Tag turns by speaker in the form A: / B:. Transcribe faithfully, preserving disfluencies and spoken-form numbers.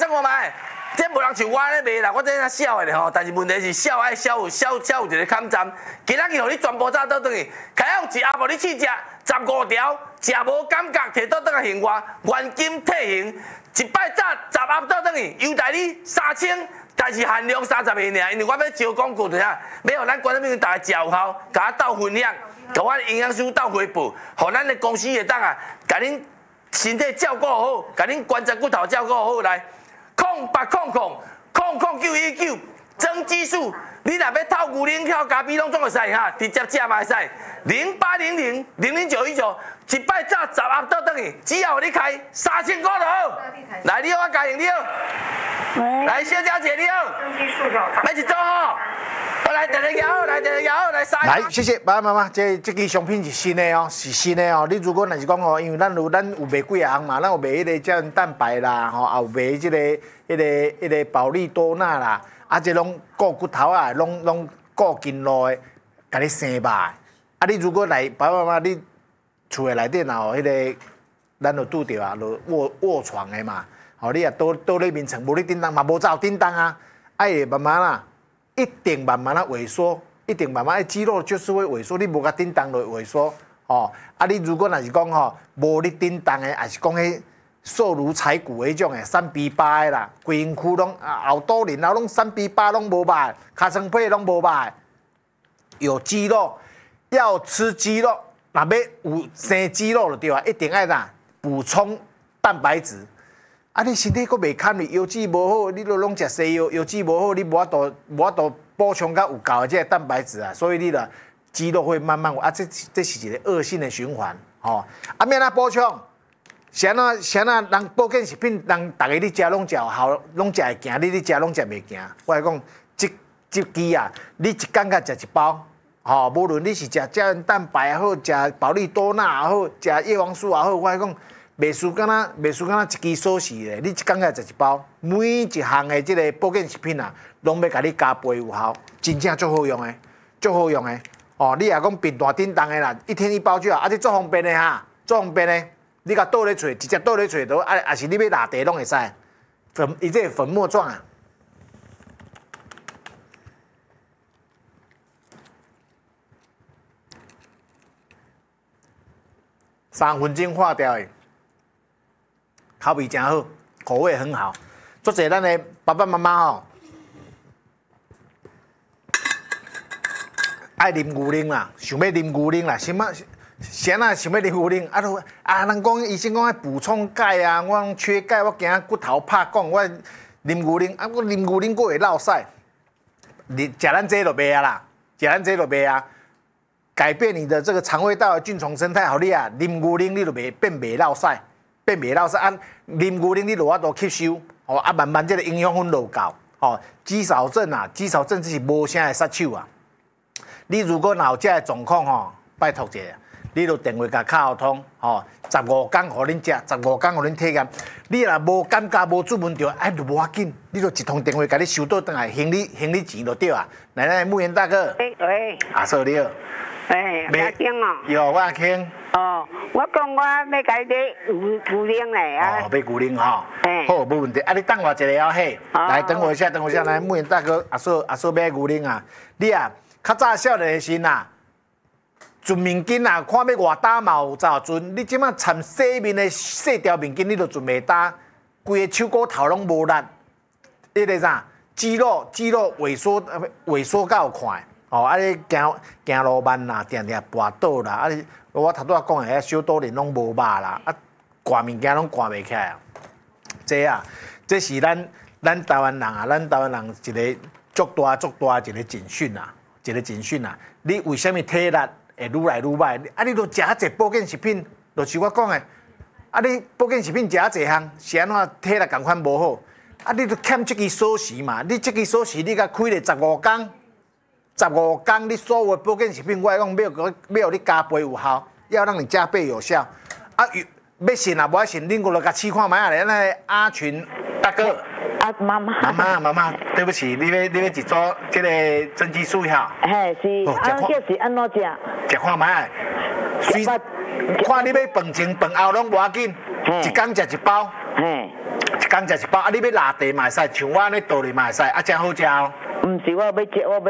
A: 算看卖。这无人像我安尼卖啦，我这较小的咧吼，但是问题是小爱小有小小有一个抗战。今仔日互你全部早倒转去，开放一盒互你试食，十五条，食无感觉摕倒转来还我，原金退现，一摆早十盒倒转去，优待你三千，但是限量三十个尔，因为我要招广告，啥，要互咱观众朋友大家食有效，甲我斗分享，甲我营养师斗回报，互咱的公司会当啊，甲恁身体照顾好，甲恁关节骨头照顾好来。空八空空空空九一九增肌素，你若要透牛奶跳咖啡拢总会使哈，直接食嘛会使。零八零零零零九一九，一摆早十盒倒转去，只要你开三千块就好。来，你好，我加赢你好。来，小姐姐你好。增肌素就。买一组吼。我来，电个摇，来电个摇，来三。
B: 来，谢谢爸爸妈妈，这这支商品是新的哦，是新的哦。你如果若是讲哦，因为咱有咱有卖几项嘛，咱有卖迄个胶原蛋白啦，吼，也有卖即个迄个迄个保利多钠啦，啊，这拢顾骨头啊，拢拢顾筋络的，甲你生肉。啊，你如果来爸爸妈妈，你厝的内底若有迄个，咱就拄着啊，就卧卧床的嘛，吼，你也倒倒咧眠床，无你叮当嘛，无走叮当啊，啊会慢慢啦。一定慢慢啊萎缩，一定慢慢，肌肉就是会萎缩，你无甲叮当就萎缩，哦。啊，你如果若是讲吼，无你叮当的，也是讲迄瘦如柴骨迄种的，三比八的啦，规身躯拢啊后肚然后拢三比八拢无歹，尻川皮拢无歹，有肌肉，要吃肌肉，若要有生肌肉就对啊，一定爱哪补充蛋白质。啊！你身体佫袂堪哩，油脂无好，你都拢食西药，油脂无好，你无法度无法度补充到有够的这个蛋白质啊，所以你的肌肉会慢慢啊，这这是一个恶性的循环，吼、哦。啊，免啊补充，谁啊谁啊人保健食品，人逐个你食拢食好，拢食会行，你你食拢食袂行。我来讲，这这支啊，你一工甲食一包，吼、哦，无论你是食胶原蛋白也好，食保利多钠也好，食叶黄素也好，我来讲。袂输敢若袂输敢若一支锁匙咧，你一工甲食一包，每一项的即个保健食品啊，拢要甲你加倍有效，真正足好用的，足好用的。哦，你若讲便大叮当的啦，一天一包就好，啊，这足方便的哈，足方便的。你甲倒咧揣，直接倒咧揣倒，啊，也是你要拿茶拢会使。粉，伊这粉末状啊。三分钟化掉的。口味真好，口味很好。做者咱的爸爸妈妈吼，爱啉牛奶啦，想要啉牛奶啦，什么谁啊想要啉牛奶？啊都啊，人讲医生讲要补充钙啊，我讲缺钙，我惊骨头拍讲，我啉牛奶，啊我啉牛奶佫会落屎。你食咱这就袂啊啦，食咱这就袂啊。改变你的这个肠胃道的菌丛生态，好你啊，啉牛奶你就袂变袂落屎。变袂老是按啉牛奶，你落法度吸收，哦啊慢慢这个营养分落够，哦肌少症啊，肌少症这是无啥会杀手啊。你如果有这个状况吼，拜托一下，你就电话甲卡号通，吼十五天互恁食，十五天互恁体验。你若无感觉无注文着，哎就无要紧，你就一通电话甲你收倒转来，行李行李钱就对啊。来来，木源大哥，
C: 喂喂，
B: 阿叔你好，
C: 哎，阿兄哦，
B: 有我阿兄。
C: 哦，我讲我要甲你牛牛奶嘞啊！
B: 哦，买牛奶吼，
C: 哎，
B: 好，无问题。啊，你等我一下哦，嘿，来等我一下，等我一下，来，木源大哥，阿叔阿叔买牛奶啊，你啊，较早少年的时呐，存面巾啊，看要偌大嘛有咋存？你即马掺细面的细条面巾，你都存袂大，规个手骨头拢无力，迄个啥，肌肉肌肉萎缩萎缩较快，哦，啊你行行路慢啦，定定跋倒啦，啊你。我头拄仔讲的遐小肚腩拢无肉啦，啊，挂物件拢挂袂起来啊。这啊，这是咱咱台湾人啊，咱台湾人一个足大足大一个警讯啊，一个警讯啊。你为什么体力会愈来愈歹？啊，你都食啊济保健食品，就是我讲的。啊，你保健食品食啊济项，是安怎体力共款无好？啊，你都欠这支锁匙嘛？你这支锁匙你甲开了十五天。十五天，你所有的保健食品，我讲要要你加倍有效，要让你加倍有效。啊，要信啊，无爱信，恁过来甲试看卖啊！咱个阿群大哥，
C: 啊妈妈，
B: 妈妈妈妈，对不起，你要你要一组这个增肌素哈？
C: 嘿是，啊叫是安怎食？
B: 食看卖啊！随看你要饭前饭后拢无要紧，一工食一包。
C: 嘿，
B: 一工食一包，啊，你要拿茶嘛会使，像我安尼倒入嘛会使，啊，真好食哦。
D: 毋是我要食，我要